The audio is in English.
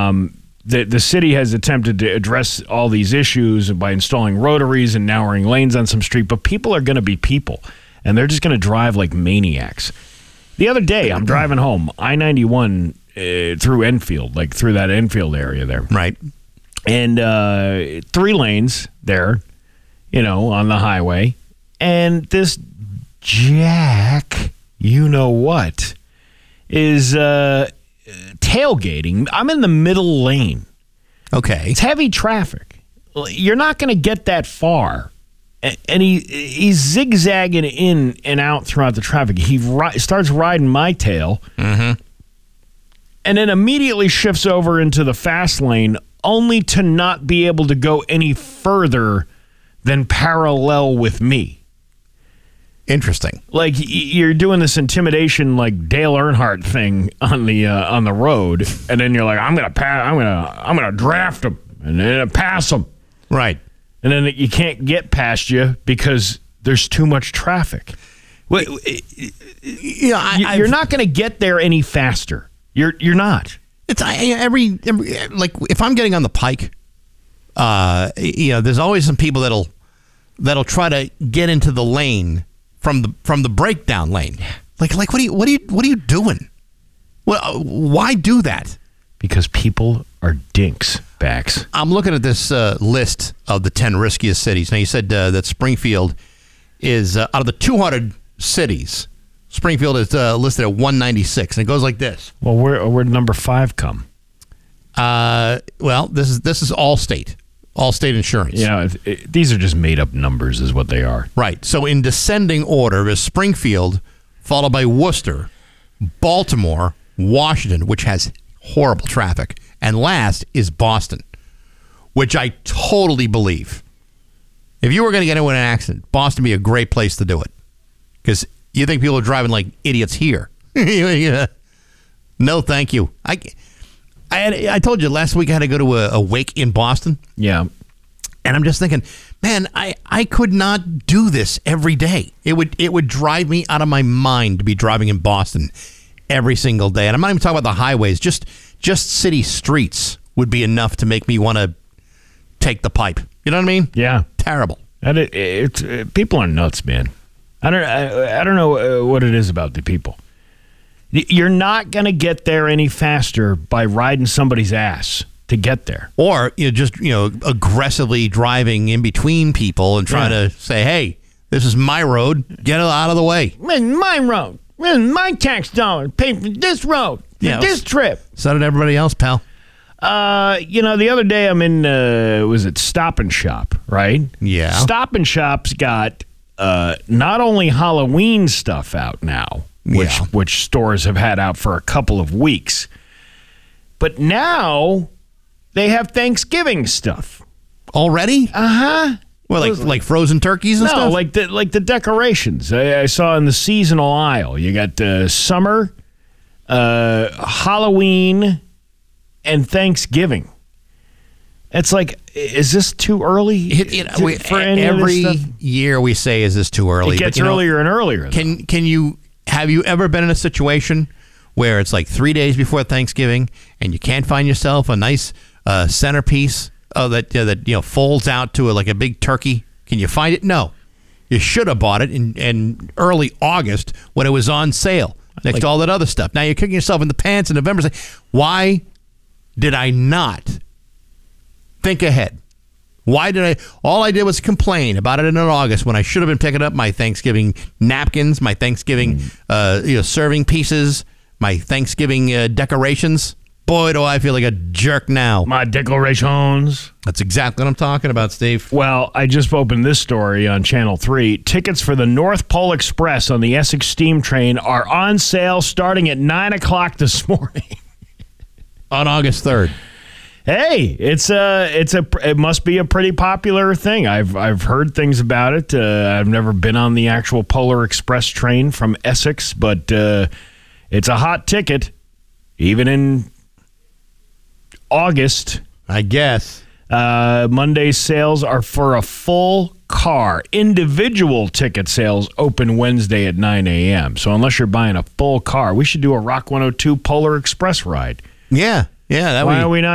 The city has attempted to address all these issues by installing rotaries and narrowing lanes on some street, but people are going to be people, and they're just going to drive like maniacs. The other day, I'm driving home, I-91 through Enfield, like through that Enfield area there. Right. And 3 lanes there, on the highway. And this jack, you-know-what, is tailgating. I'm in the middle lane. Okay. It's heavy traffic. You're not going to get that far. And he's zigzagging in and out throughout the traffic. He starts riding my tail. Mm-hmm. And then immediately shifts over into the fast lane, only to not be able to go any further than parallel with me. Interesting. Like you're doing this intimidation, like Dale Earnhardt thing on the road, and then you're like, I'm gonna draft him and then pass him, right? And then you can't get past you because there's too much traffic. You're not going to get there any faster. You're not. It's every like if I'm getting on the pike, there's always some people that'll try to get into the lane from the breakdown lane. Like what are you doing? Well, why do that? Because people are dinks, Bax. I'm looking at this list of the 10 riskiest cities. Now, you said that Springfield is out of the 200 cities. Springfield is listed at 196, and it goes like this. Well, where'd number 5 come? Well, this is Allstate Insurance. These are just made up numbers, is what they are. Right. So in descending order is Springfield, followed by Worcester, Baltimore, Washington, which has horrible traffic, and last is Boston, which I totally believe. If you were going to get into an accident, Boston would be a great place to do it, because you think people are driving like idiots here. No, thank you. I told you last week I had to go to a wake in Boston. Yeah. And I'm just thinking, man, I could not do this every day. It would drive me out of my mind to be driving in Boston every single day. And I'm not even talking about the highways. Just city streets would be enough to make me want to take the pipe. You know what I mean? Yeah. Terrible. And people are nuts, man. I don't know what it is about the people. You're not going to get there any faster by riding somebody's ass to get there. Or aggressively driving in between people and trying to say, hey, this is my road. Get it out of the way. My road. My tax dollar paid for this road, for this trip. So did everybody else, pal. The other day I'm in, was it Stop and Shop, right? Yeah. Stop and Shop's got not only Halloween stuff out now, which stores have had out for a couple of weeks, but now they have Thanksgiving stuff. Already? Uh-huh. Well, like frozen turkeys and stuff? No, like the decorations. I saw in the seasonal aisle. You got summer, Halloween, and Thanksgiving. It's like, is this too early for any of this stuff? Every year we say, is this too early? It gets earlier and earlier. Have you ever been in a situation where it's like 3 days before Thanksgiving and you can't find yourself a nice centerpiece that folds out to like a big turkey? Can you find it? No. You should have bought it in early August when it was on sale next to all that other stuff. Now you're kicking yourself in the pants in November saying, why did I not think ahead? All I did was complain about it in August when I should have been picking up my Thanksgiving napkins, my Thanksgiving serving pieces, my Thanksgiving decorations. Boy, do I feel like a jerk now. My decorations. That's exactly what I'm talking about, Steve. Well, I just opened this story on Channel 3. Tickets for the North Pole Express on the Essex Steam Train are on sale starting at 9 o'clock this morning. On August 3rd. Hey, it must be a pretty popular thing. I've heard things about it. I've never been on the actual Polar Express train from Essex, but it's a hot ticket, even in August. I guess. Monday's sales are for a full car. Individual ticket sales open Wednesday at 9 a.m. So unless you're buying a full car, we should do a Rock 102 Polar Express ride. Yeah. Why are we not